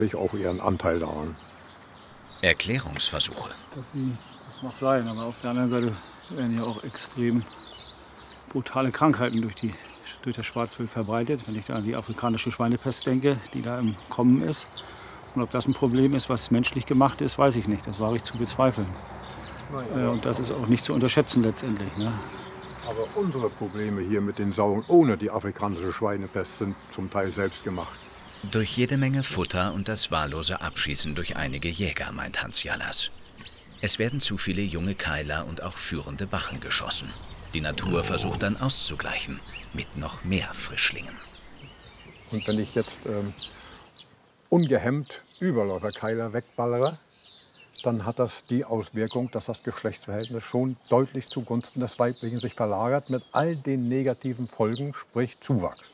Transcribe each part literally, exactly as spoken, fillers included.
Ich auch ihren Anteil daran. Erklärungsversuche. Das, sie, das mag sein, aber auf der anderen Seite werden ja auch extrem brutale Krankheiten durch, die, durch das Schwarzwild verbreitet. Wenn ich da an die afrikanische Schweinepest denke, die da im Kommen ist. Und ob das ein Problem ist, was menschlich gemacht ist, weiß ich nicht. Das wage ich zu bezweifeln. Äh, und das ist auch nicht zu unterschätzen letztendlich. Ne? Aber unsere Probleme hier mit den Sauen ohne die afrikanische Schweinepest sind zum Teil selbst gemacht. Durch jede Menge Futter und das wahllose Abschießen durch einige Jäger, meint Hans Jallas. Es werden zu viele junge Keiler und auch führende Bachen geschossen. Die Natur versucht dann auszugleichen mit noch mehr Frischlingen. Und wenn ich jetzt ähm, ungehemmt Überläuferkeiler wegballere, dann hat das die Auswirkung, dass das Geschlechtsverhältnis schon deutlich zugunsten des Weiblichen sich verlagert mit all den negativen Folgen, sprich Zuwachs.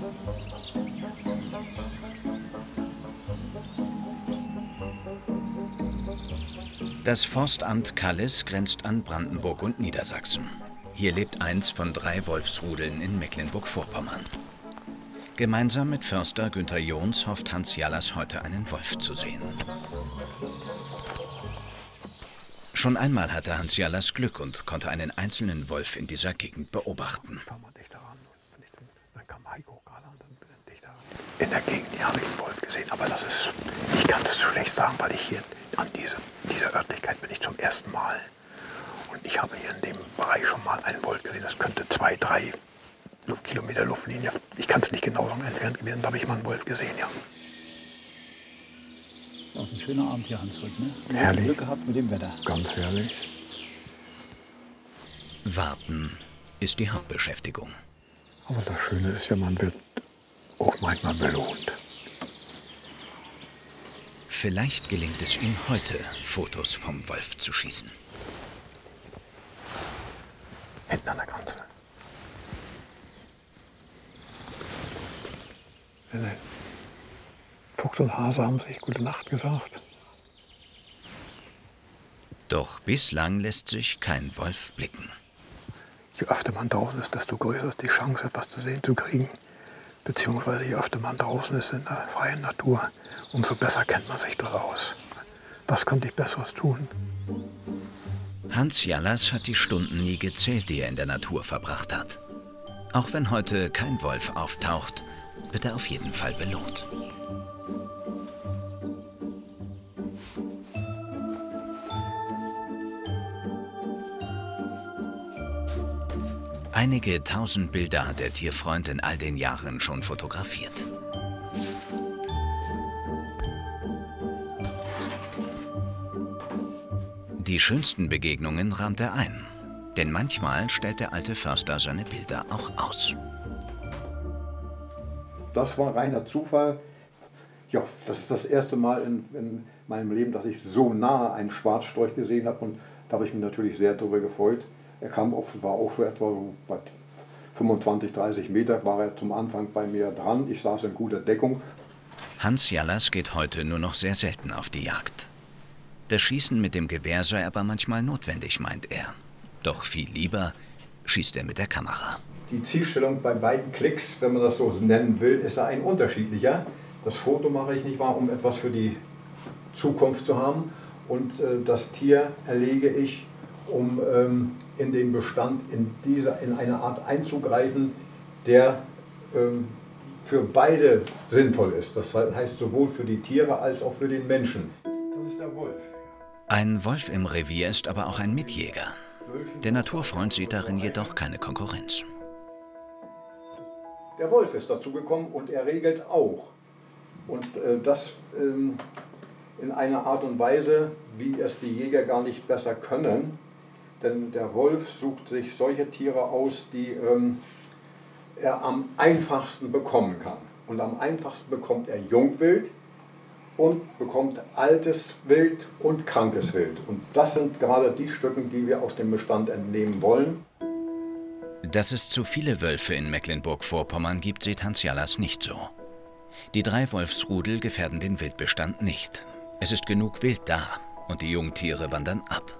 Das Forstamt Kallis grenzt an Brandenburg und Niedersachsen. Hier lebt eins von drei Wolfsrudeln in Mecklenburg-Vorpommern. Gemeinsam mit Förster Günther Johns hofft Hans Jallas heute einen Wolf zu sehen. Schon einmal hatte Hans Jallas Glück und konnte einen einzelnen Wolf in dieser Gegend beobachten. In der Gegend hier habe ich einen Wolf gesehen, aber das ist nicht ganz so schlecht sagen, weil ich hier an diese, dieser Örtlichkeit bin ich zum ersten Mal. Und ich habe hier in dem Bereich schon mal einen Wolf gesehen, das könnte zwei, drei Kilometer Luftlinie, ich kann es nicht genau sagen, entfernt gewesen, da habe ich mal einen Wolf gesehen, ja. Das ist ein schöner Abend hier, Hans-Rück, ne? Herrlich. Glück gehabt mit dem Wetter. Ganz herrlich. Warten ist die Hauptbeschäftigung. Aber das Schöne ist ja, man wird auch manchmal belohnt. Vielleicht gelingt es ihm heute, Fotos vom Wolf zu schießen. Hinten an der Grenze. Fuchs und Hase haben sich gute Nacht gesagt. Doch bislang lässt sich kein Wolf blicken. Je öfter man draußen ist, desto größer ist die Chance, etwas zu sehen zu kriegen. Beziehungsweise je öfter man draußen ist in der freien Natur, umso besser kennt man sich dort aus. Was könnte ich Besseres tun? Hans Jallas hat die Stunden nie gezählt, die er in der Natur verbracht hat. Auch wenn heute kein Wolf auftaucht, wird er auf jeden Fall belohnt. Einige tausend Bilder hat der Tierfreund in all den Jahren schon fotografiert. Die schönsten Begegnungen rahmt er ein, denn manchmal stellt der alte Förster seine Bilder auch aus. Das war reiner Zufall. Ja, das ist das erste Mal in, in meinem Leben, dass ich so nah einen Schwarzstorch gesehen habe, und da habe ich mich natürlich sehr darüber gefreut. Er kam auch, war auch so etwa bei fünfundzwanzig, dreißig Meter war er zum Anfang bei mir dran. Ich saß in guter Deckung. Hans Jallas geht heute nur noch sehr selten auf die Jagd. Das Schießen mit dem Gewehr sei aber manchmal notwendig, meint er. Doch viel lieber schießt er mit der Kamera. Die Zielstellung bei beiden Klicks, wenn man das so nennen will, ist da ein unterschiedlicher. Das Foto mache ich nicht wahr, um etwas für die Zukunft zu haben. Und äh, das Tier erlege ich, um ähm, in den Bestand in, dieser, in eine Art einzugreifen, der ähm, für beide sinnvoll ist. Das heißt sowohl für die Tiere als auch für den Menschen. Das ist der Wolf. Ein Wolf im Revier ist aber auch ein Mitjäger. Der Naturfreund sieht darin jedoch keine Konkurrenz. Der Wolf ist dazu gekommen und er regelt auch. Und äh, das ähm, in einer Art und Weise, wie es die Jäger gar nicht besser können. Denn der Wolf sucht sich solche Tiere aus, die ähm, er am einfachsten bekommen kann. Und am einfachsten bekommt er Jungwild und bekommt altes Wild und krankes Wild. Und das sind gerade die Stücken, die wir aus dem Bestand entnehmen wollen. Dass es zu viele Wölfe in Mecklenburg-Vorpommern gibt, sieht Hans Jallas nicht so. Die drei Wolfsrudel gefährden den Wildbestand nicht. Es ist genug Wild da und die Jungtiere wandern ab.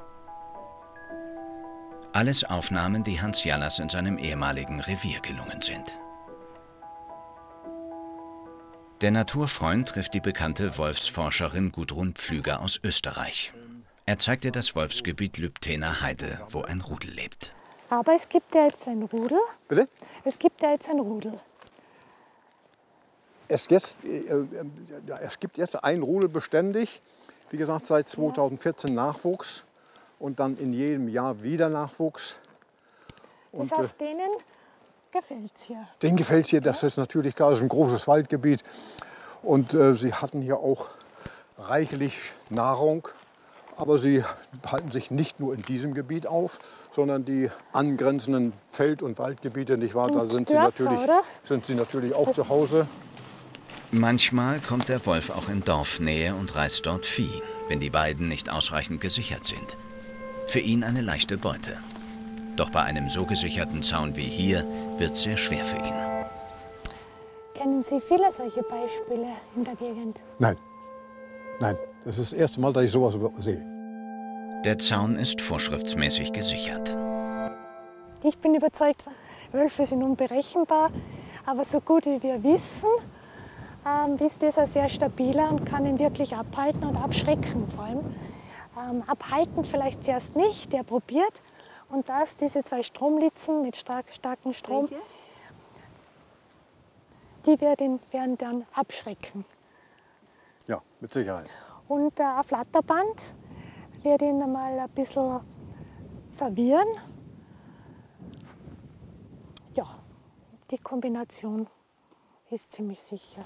Alles Aufnahmen, die Hans Jallas in seinem ehemaligen Revier gelungen sind. Der Naturfreund trifft die bekannte Wolfsforscherin Gudrun Pflüger aus Österreich. Er zeigt ihr das Wolfsgebiet Lübthener Heide, wo ein Rudel lebt. Aber es gibt ja jetzt ein Rudel. Bitte? Es gibt ja jetzt ein Rudel. Es, jetzt, äh, es gibt jetzt ein Rudel beständig, wie gesagt seit zweitausendvierzehn Nachwuchs und dann in jedem Jahr wieder Nachwuchs. Das Und, heißt, denen gefällt es hier. Denen gefällt es hier, das ist natürlich klar, das ist ein großes Waldgebiet. Und äh, sie hatten hier auch reichlich Nahrung. Aber sie halten sich nicht nur in diesem Gebiet auf, sondern die angrenzenden Feld- und Waldgebiete, nicht wahr? Da sind sie, Dörfer, natürlich, oder? sind sie natürlich auch Das zu Hause. Manchmal kommt der Wolf auch in Dorfnähe und reißt dort Vieh, wenn die Weiden nicht ausreichend gesichert sind. Für ihn eine leichte Beute. Doch bei einem so gesicherten Zaun wie hier wird es sehr schwer für ihn. Kennen Sie viele solche Beispiele in der Gegend? Nein, nein, das ist das erste Mal, dass ich sowas sehe. Der Zaun ist vorschriftsmäßig gesichert. Ich bin überzeugt, Wölfe sind unberechenbar, aber so gut wie wir wissen, ähm, ist dieser sehr stabiler und kann ihn wirklich abhalten und abschrecken vor allem. Ähm, abhalten vielleicht zuerst nicht, der probiert. Und das, diese zwei Stromlitzen mit stark, starkem Strom, Welche? die werden, werden dann abschrecken. Ja, mit Sicherheit. Und äh, ein Flatterband wird ihn einmal ein bisschen verwirren. Ja, die Kombination ist ziemlich sicher.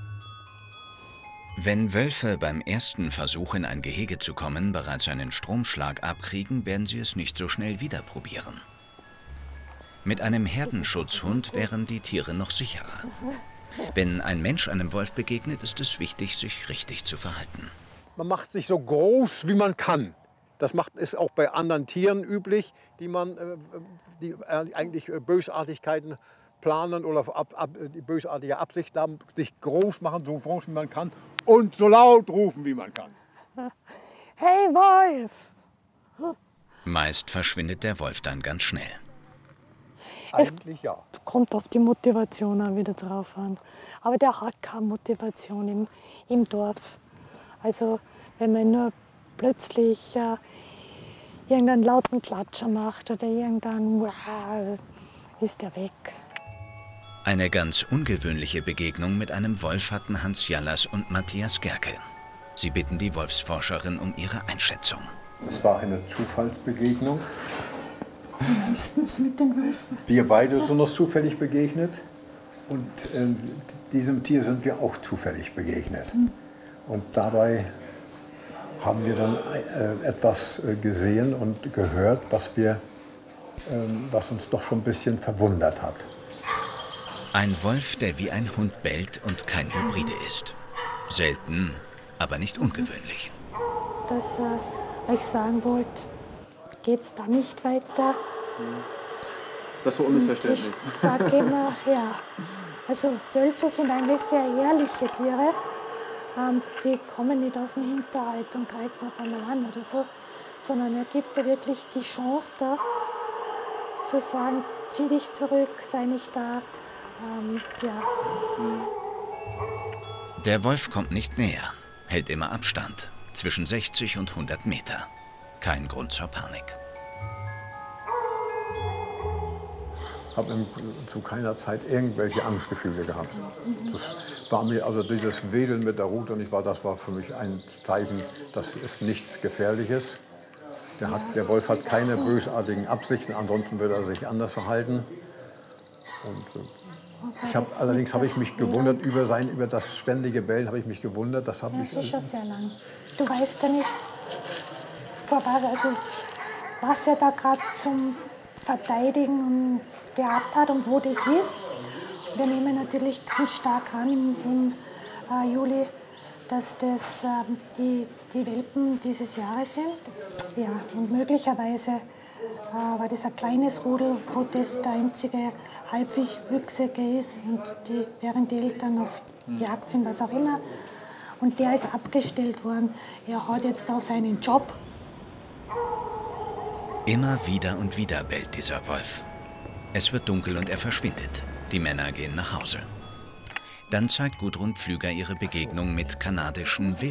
Wenn Wölfe beim ersten Versuch in ein Gehege zu kommen bereits einen Stromschlag abkriegen, werden sie es nicht so schnell wieder probieren. Mit einem Herdenschutzhund wären die Tiere noch sicherer. Wenn ein Mensch einem Wolf begegnet, ist es wichtig, sich richtig zu verhalten. Man macht sich so groß, wie man kann. Das macht, ist auch bei anderen Tieren üblich, die, man, äh, die eigentlich Bösartigkeiten planen oder ab, ab, die bösartige Absicht haben, sich groß machen, so groß wie man kann und so laut rufen, wie man kann. Hey Wolf! Meist verschwindet der Wolf dann ganz schnell. Eigentlich ja. Kommt auf die Motivation auch wieder drauf an. Aber der hat keine Motivation im, im Dorf. Also wenn man nur plötzlich äh, irgendeinen lauten Klatscher macht oder irgendeinen wow, ist der weg. Eine ganz ungewöhnliche Begegnung mit einem Wolf hatten Hans Jallas und Matthias Gerke. Sie bitten die Wolfsforscherin um ihre Einschätzung. Das war eine Zufallsbegegnung. Meistens mit den Wölfen. Wir beide sind uns zufällig begegnet und äh, diesem Tier sind wir auch zufällig begegnet. Mhm. Und dabei haben wir dann äh, etwas äh, gesehen und gehört, was, wir, äh, was uns doch schon ein bisschen verwundert hat. Ein Wolf, der wie ein Hund bellt und kein Hybride ist. Selten, aber nicht ungewöhnlich. Dass ihr äh, euch sagen wollt, geht's da nicht weiter? Das war unmissverständlich. Ich sage immer, ja. Also Wölfe sind eigentlich sehr ehrliche Tiere. Ähm, die kommen nicht aus dem Hinterhalt und greifen auf einmal an oder so, sondern er gibt dir wirklich die Chance da, zu sagen, zieh dich zurück, sei nicht da. Ähm, ja. Der Wolf kommt nicht näher, hält immer Abstand, zwischen sechzig und hundert Meter. Kein Grund zur Panik. Ich habe zu keiner Zeit irgendwelche Angstgefühle gehabt. Das war mir, also dieses Wedeln mit der Rute, nicht wahr, das war für mich ein Zeichen, das ist nichts Gefährliches. Der, hat, der Wolf hat keine bösartigen Absichten, ansonsten würde er sich anders verhalten. Und, ich hab, allerdings habe ich mich gewundert über, sein, über das ständige Bellen, habe ich mich gewundert. Das, hab Ja, ich, das ist schon sehr lang. Du weißt ja nicht, vorbei, also was er da gerade zum Verteidigen und gehabt hat und wo das ist. Wir nehmen natürlich ganz stark an im, im äh, Juli, dass das äh, die, die Welpen dieses Jahres sind. Ja, und möglicherweise äh, war das ein kleines Rudel, wo das der einzige Halbwüchsige ist und die, während die Eltern auf Jagd sind, was auch immer. Und der ist abgestellt worden. Er hat jetzt da seinen Job. Immer wieder und wieder bellt dieser Wolf. Es wird dunkel und er verschwindet. Die Männer gehen nach Hause. Dann zeigt Gudrun Pflüger ihre Begegnung mit kanadischen Wildschweinen.